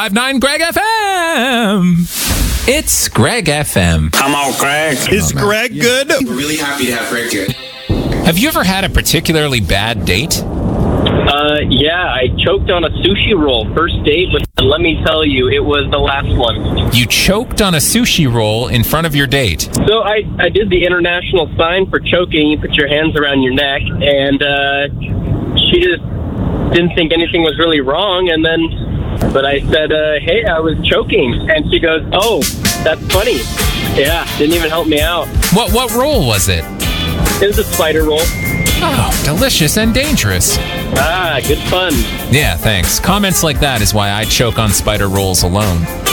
105.9 Greg FM. It's Greg FM. Come on, Greg. Is Greg good? We're really happy to have Greg here. Have you ever had a particularly bad date? Yeah, I choked on a sushi roll. First date, but let me tell you, it was the last one. You choked on a sushi roll in front of your date. So I did the international sign for choking. You put your hands around your neck, and she just didn't think anything was really wrong. And then, but I said, hey, I was choking. And she goes, oh, that's funny. Yeah, didn't even help me out. What roll was it? It was a spider roll. Oh, delicious and dangerous. Ah, good fun. Yeah, thanks. Comments like that is why I choke on spider rolls alone.